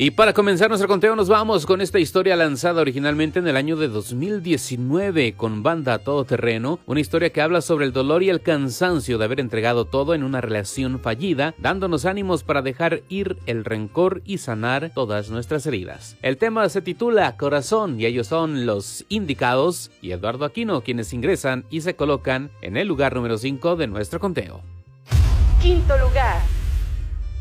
Y para comenzar nuestro conteo nos vamos con esta historia lanzada originalmente en el año de 2019 con Banda Todoterreno, una historia que habla sobre el dolor y el cansancio de haber entregado todo en una relación fallida, dándonos ánimos para dejar ir el rencor y sanar todas nuestras heridas. El tema se titula Corazón y ellos son Los Indicados y Eduardo Aquino, quienes ingresan y se colocan en el lugar número 5 de nuestro conteo. Quinto lugar.